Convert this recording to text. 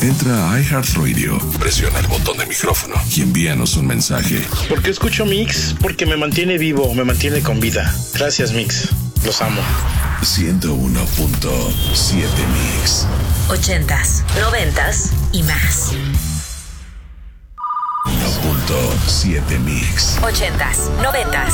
Entra a iHeartRadio, presiona el botón de micrófono y envíanos un mensaje. ¿Por qué escucho Mix? Porque me mantiene vivo, me mantiene con vida. Gracias, Mix. Los amo. 101.7 Mix. 80s, 90s y más. 1.7 Mix. 80s, 90s